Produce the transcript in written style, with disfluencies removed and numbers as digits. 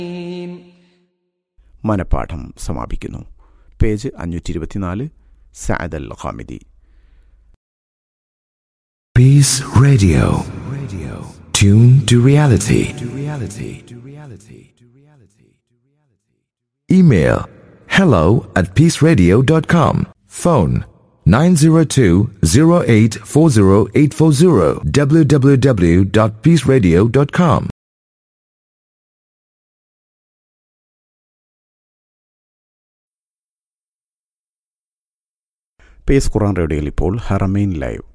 മനപാഠം സമാപിക്കുന്നു. Page 524, Saad Al Ghamdi. Peace Radio. Tune to reality. Email hello@peaceradio.com. Phone 902-0840840 www.peaceradio.com. Pace ഖുർആൻ റേഡിയോയിൽ ഇപ്പോൾ Haramain live.